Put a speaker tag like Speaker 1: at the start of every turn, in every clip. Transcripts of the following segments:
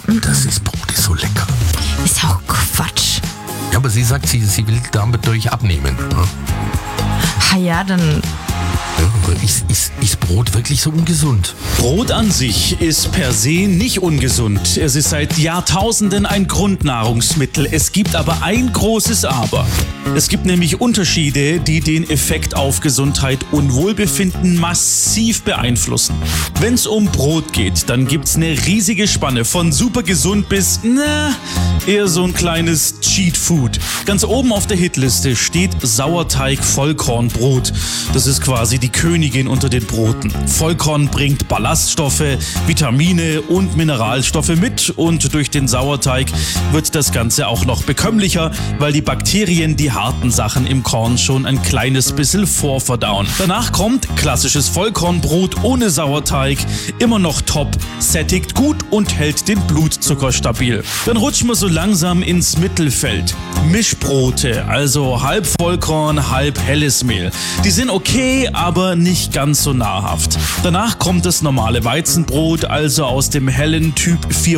Speaker 1: Brot ist so lecker.
Speaker 2: Ist auch Quatsch.
Speaker 1: Ja, aber sie sagt, sie will damit durch abnehmen.
Speaker 2: Ja, dann...
Speaker 1: Ja, aber ist Brot wirklich so ungesund?
Speaker 3: Brot an sich ist per se nicht ungesund. Es ist seit Jahrtausenden ein Grundnahrungsmittel. Es gibt aber ein großes Aber. Es gibt nämlich Unterschiede, die den Effekt auf Gesundheit und Wohlbefinden massiv beeinflussen. Wenn es um Brot geht, dann gibt's eine riesige Spanne von super gesund bis, eher so ein kleines Cheat Food. Ganz oben auf der Hitliste steht Sauerteig-Vollkornbrot. Das ist quasi die Königin unter den Broten. Vollkorn bringt Ballaststoffe, Vitamine und Mineralstoffe mit und durch den Sauerteig wird das Ganze auch noch bekömmlicher, weil die Bakterien die harten Sachen im Korn schon ein kleines bisschen vorverdauen. Danach kommt klassisches Vollkornbrot ohne Sauerteig, immer noch top, sättigt gut und hält den Blutzucker stabil. Dann rutschen wir so langsam ins Mittelfeld. Mischbrote, also halb Vollkorn, halb helles Mehl. Die sind okay, aber nicht ganz so nahrhaft. Danach kommt das normale Weizenbrot, also aus dem hellen Typ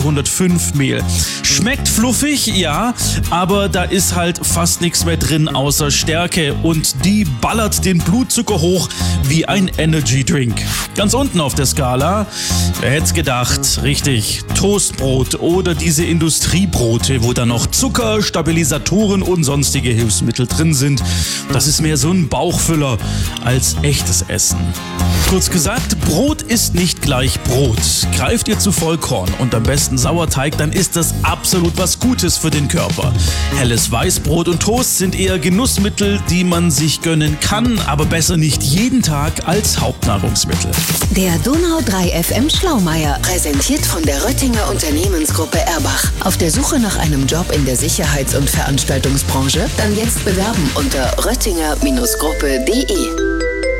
Speaker 3: 405 Mehl. Schmeckt fluffig, ja, aber da ist halt fast nichts mehr drin außer Stärke und die ballert den Blutzucker hoch wie ein Energy Drink. Ganz unten auf der Skala, wer hätt's gedacht, richtig, Toastbrot oder diese Industriebrote, wo da noch Zucker, Stabilisatoren und sonstige Hilfsmittel drin sind. Das ist mehr so ein Bauchfüller als echtes Essen. Kurz gesagt, Brot ist nicht gleich Brot. Greift ihr zu Vollkorn und am besten Sauerteig, dann ist das absolut was Gutes für den Körper. Helles Weißbrot und Toast sind eher Genussmittel, die man sich gönnen kann, aber besser nicht jeden Tag als Hauptnahrungsmittel.
Speaker 4: Der Donau 3 FM Schlaumeier, präsentiert von der Röttinger Unternehmensgruppe Erbach. Auf der Suche nach einem Job in der Sicherheits- und Veranstaltungsbranche? Dann jetzt bewerben unter röttinger-gruppe.de.